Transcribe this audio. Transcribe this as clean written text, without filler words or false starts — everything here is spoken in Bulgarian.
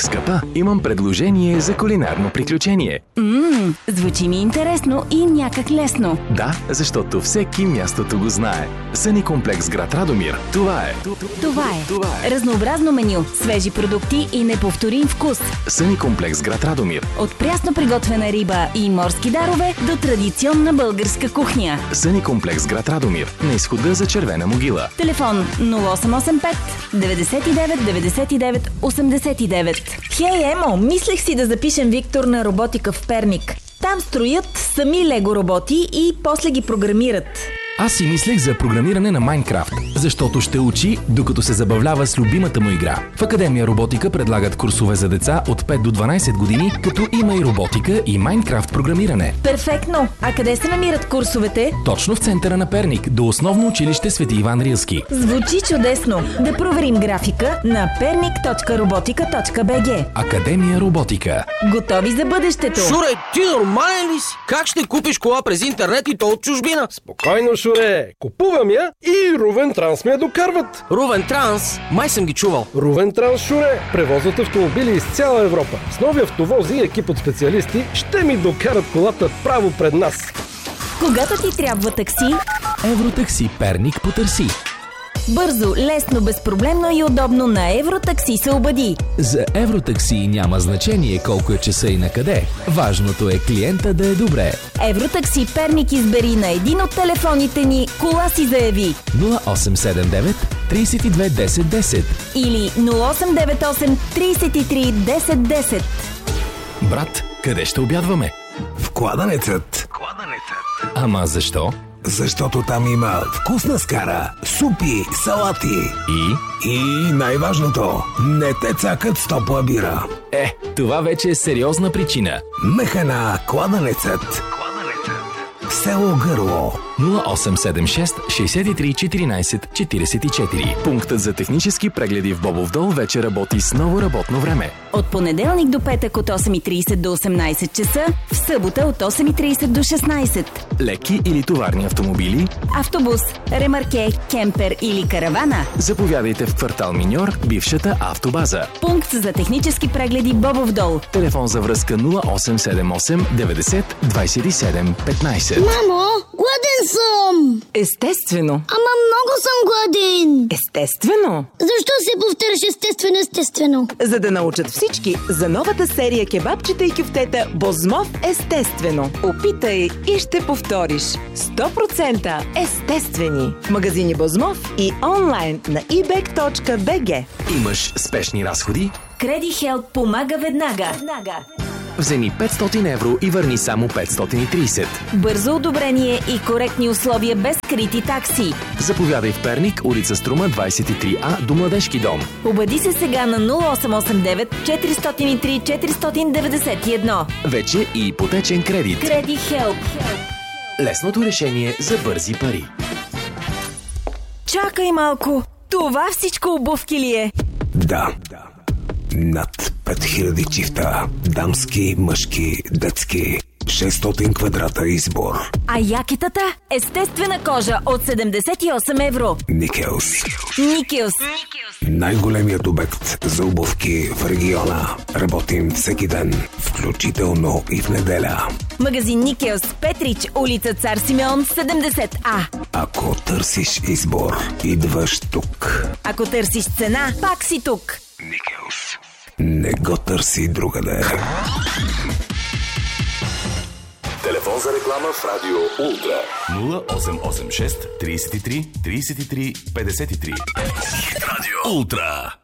Скъпа, имам предложение за кулинарно приключение. Звучи ми интересно и някак лесно. Да, защото всеки мястото го знае. Съни комплекс град Радомир. Това е. Разнообразно меню, свежи продукти и неповторим вкус. Съни комплекс град Радомир. От прясно приготвена риба и морски дарове до традиционна българска кухня. Съни комплекс град Радомир. На изхода за Червена могила. Телефон 0885 99 99 89. Хей, Емо, мислех си да запишем Виктор на роботика в Перник. Там строят сами лего роботи и после ги програмират. Аз си мислех за програмиране на Майнкрафт, защото ще учи, докато се забавлява с любимата му игра. В Академия Роботика предлагат курсове за деца от 5 до 12 години, като има и роботика и Майнкрафт програмиране. Перфектно! А къде се намират курсовете? Точно в центъра на Перник, до основно училище Свети Иван Рилски. Звучи чудесно! Да проверим графика на pernik.robotica.bg. Академия Роботика. Готови за бъдещето! Шуре, ти нормален ли си? Как ще купиш кола през интернет и то от чужбина? Спокойно, Шуре! Купувам я и Рувен Транс ме я докарват. Рувен Транс? Май съм ги чувал. Рувен Транс, Шуре! Превозват автомобили из цяла Европа. С нови автовози и екип от специалисти ще ми докарат колата право пред нас. Когато ти трябва такси, Евротакси Перник потърси. бързо, лесно, безпроблемно и удобно на Евротакси се обади. За Евротакси няма значение колко е часа и на къде. Важното е клиента да е добре. Евротакси Перник избери на един от телефоните ни, кола си заяви. 0879 32 10 10. Или 0898 33 10 10. Брат, къде ще обядваме? В Кладенецът. Ама защо? Защото там има вкусна скара, супи, салати и най-важното, не те цакат с топла бира. Това вече е сериозна причина. Механа Кладенецът. Село Гърло. 0876 63 14 44. Пунктът за технически прегледи в Бобов дол вече работи с ново работно време. От понеделник до петък от 8:30 до 18 часа, в събота от 8:30 до 16. Леки или товарни автомобили, Автобус, ремарке, кемпер или каравана. заповядайте в квартал Миньор, бившата автобаза. Пункт за технически прегледи Бобов дол. Телефон за връзка 0878 90 27 15. Мамо, гладен съм! Естествено. Ама много съм гладен! Естествено. Защо се повтаряш естествено? За да научат всички за новата серия кебабчета и кюфтета Бозмов естествено. Опитай и ще повториш. 100% естествени. В магазини Бозмов и онлайн на ebay.bg. Имаш спешни разходи? Креди Хелп помага веднага. Вземи 500 евро и върни само 530. Бързо одобрение и коректни условия без скрити такси. Заповядай в Перник, улица Струма 23А до Младежки дом. Обади се сега на 0889 403 491. Вече и ипотечен кредит. Креди Хелп. Лесното решение за бързи пари. Чакай малко. Това всичко обувки ли е? Да. Над 5000 чифта. Дамски, мъжки, детски. 600 квадрата избор. А якетата? Естествена кожа от 78 евро. Никелс. Никелс. Най-големият обект за обувки в региона. Работим всеки ден, включително и в неделя. Магазин Никелс, Петрич, улица Цар Симеон, 70А. Ако търсиш избор, идваш тук. Ако търсиш цена, пак си тук. Никелс. Не го търси другаде. Телефон за реклама в Радио Ултра. 0886 33 33 53. Радио Ултра.